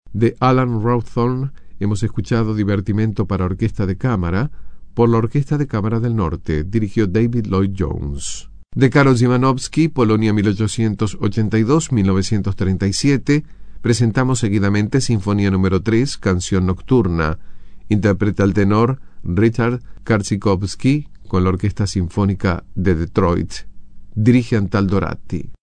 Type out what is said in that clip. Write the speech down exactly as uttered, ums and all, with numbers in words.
De Alan Rawthorne hemos escuchado Divertimento para orquesta de cámara por la Orquesta de Cámara del Norte, dirigió David Lloyd Jones. De Karol Szymanowski, Polonia mil ochocientos ochenta y dos a mil novecientos treinta y siete, presentamos seguidamente Sinfonía número tres, Canción Nocturna. Interpreta el tenor Richard Karczykowski con la Orquesta Sinfónica de Detroit. Dirige Antal Doratti.